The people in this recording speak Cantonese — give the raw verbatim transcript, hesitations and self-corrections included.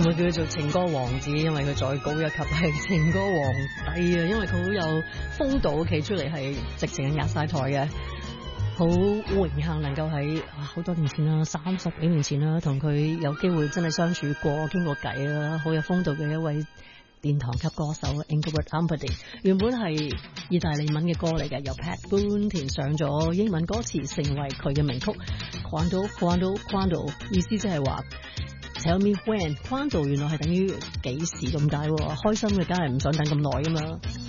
唔會叫佢做情歌王子，因為佢再高一級係情歌皇帝啊！因為佢好有風度，企出嚟係直情係壓晒台嘅。好榮幸能夠喺好多年前啦，三十幾年前啦，同佢有機會真係相處過、傾過偈啦，好有風度嘅一位殿堂級歌手 Engelbert Humperdinck。原本係意大利文嘅歌嚟嘅，由 Pat Boone 填上咗英文歌詞，成為佢嘅名曲。Quando Quando Quando 意思即係話 Tell me when Quando 原來係等於幾時咁解，開心嘅梗係唔想等咁耐㗎嘛。